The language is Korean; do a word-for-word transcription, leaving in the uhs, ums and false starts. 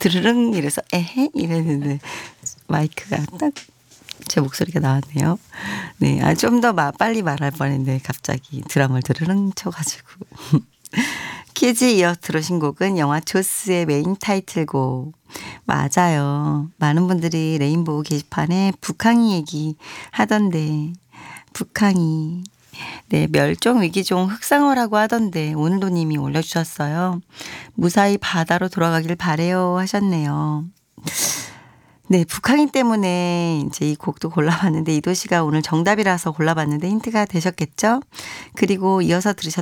드르릉 이래서 에헤 이랬는데 마이크가 딱 제 목소리가 나왔네요. 네, 아, 좀 더 빨리 말할 뻔했는데 갑자기 드럼을 드르릉 쳐가지고. 퀴즈 이어 들으신 곡은 영화 조스의 메인 타이틀곡. 맞아요. 많은 분들이 레인보우 게시판에 북항이 얘기 하던데 북항이 네, 멸종 위기종 흑상어라고 하던데 오늘도 님이 올려주셨어요. 무사히 바다로 돌아가길 바래요 하셨네요. 네, 북한인 때문에 이제 이 곡도 골라봤는데 이도 씨가 오늘 정답이라서 골라봤는데 힌트가 되셨겠죠? 그리고 이어서 들으셨던